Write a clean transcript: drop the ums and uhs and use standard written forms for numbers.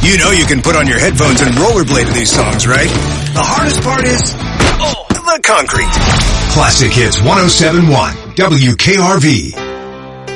You know you can put on your headphones and rollerblade to these songs, right? The hardest part is, the concrete. Classic Hits 107.1 WKRV.